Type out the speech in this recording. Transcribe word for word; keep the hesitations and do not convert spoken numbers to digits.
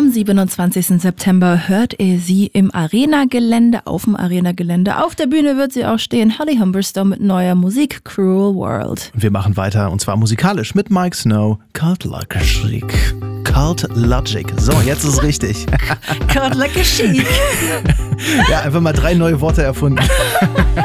Am siebenundzwanzigsten September hört ihr sie im Arena-Gelände, auf dem Arena-Gelände. Auf der Bühne wird sie auch stehen, Holly Humberstone mit neuer Musik, Cruel World. Wir machen weiter und zwar musikalisch mit Mike Snow, Cult Logic. Cult Logic. So, jetzt ist es richtig. Cult Logic. Ja, einfach mal drei neue Worte erfunden.